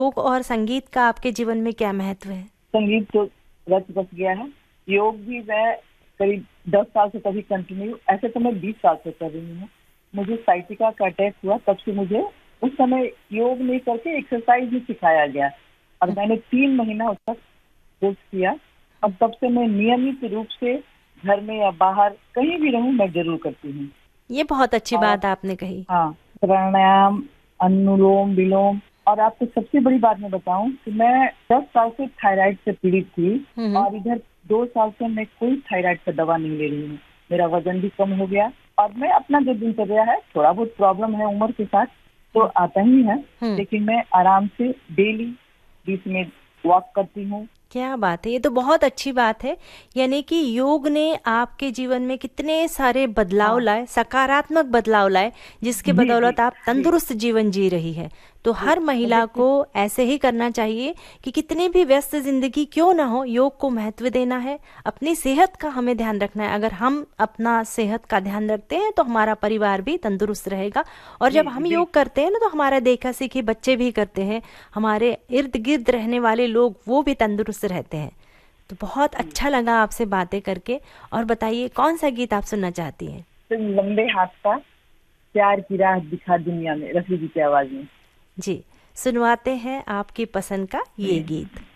योग और संगीत का आपके जीवन में क्या महत्व है? संगीत तो रच बस गया है। योग भी मैं करीब 10 साल से कभी कंटिन्यू, ऐसे तो मैं 20 साल से कर रही हूँ। मुझे साइटिका का अटैक हुआ, तब से मुझे उस समय योग नहीं करके एक्सरसाइज भी सिखाया गया और मैंने 3 महीना उस तक कोर्स किया और तब से मैं नियमित रूप से घर में या बाहर कहीं भी रहूं मैं जरूर करती हूँ। ये बहुत अच्छी और बात आपने कही। हाँ, प्राणायाम, अनुलोम विलोम। और आपको सबसे बड़ी बात मैं बताऊं कि मैं 10 साल से थायराइड से पीड़ित थी हम्म। और इधर 2 साल से मैं कोई थायराइड का दवा नहीं ले रही हूँ। मेरा वजन भी कम हो गया और मैं अपना जो दिनचर्या है, थोड़ा बहुत प्रॉब्लम है उम्र के साथ तो आता ही है, हम्म। लेकिन मैं आराम से डेली बीच में वॉक करती हूँ। क्या बात है, ये तो बहुत अच्छी बात है। यानी कि योग ने आपके जीवन में कितने सारे बदलाव हाँ लाए, सकारात्मक बदलाव लाए, जिसके जी जी बदौलत आप जी तंदुरुस्त जीवन जी रही है। तो जी। हर और महिला देखिए, को ऐसे ही करना चाहिए कि कितनी भी व्यस्त जिंदगी क्यों ना हो, योग को महत्व देना है। अपनी सेहत का हमें ध्यान रखना है। अगर हम अपना सेहत का ध्यान रखते हैं तो हमारा परिवार भी तंदुरुस्त रहेगा। और जी जब जी हम योग बिल्कुल। करते हैं ना तो हमारा देखा सीखे बच्चे भी करते हैं, हमारे इर्द गिर्द रहने वाले लोग वो भी तंदुरुस्त रहते हैं। तो बहुत जी, अच्छा लगा आपसे बातें करके। और बताइए, कौन सा गीत आप सुनना चाहती हैं? तो लंबे हाथ का प्यार की राह दिखा दुनिया में, रफी जी की आवाज में। जी, सुनवाते हैं आपकी पसंद का ये जी। गीत।